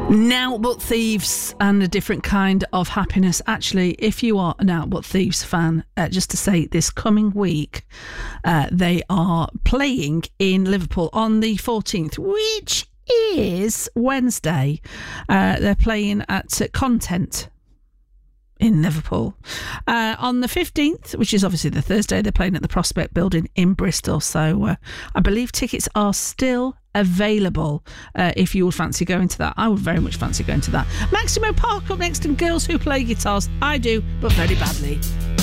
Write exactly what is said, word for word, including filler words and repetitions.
Now But Thieves and a different kind of happiness. Actually, if you are an Out But Thieves fan, uh, just to say this coming week, uh, they are playing in Liverpool on the fourteenth, which is Wednesday. Uh, they're playing at uh, Content in Liverpool. Uh, on the fifteenth, which is obviously the Thursday, they're playing at the Prospect Building in Bristol. So uh, I believe tickets are still available uh, if you would fancy going to that. I would very much fancy going to that. Maximo Park up next and Girls Who Play Guitars. I do, but very badly.